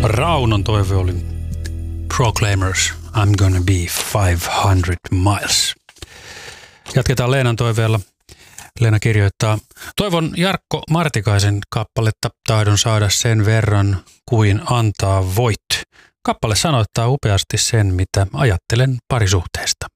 Raunon toive oli Proclaimers, I'm gonna be 500 miles. Jatketaan Leenan toiveella. Leena kirjoittaa, toivon Jarkko Martikaisen kappaletta taidon saada sen verran kuin antaa voit. Kappale sanoittaa upeasti sen, mitä ajattelen parisuhteesta.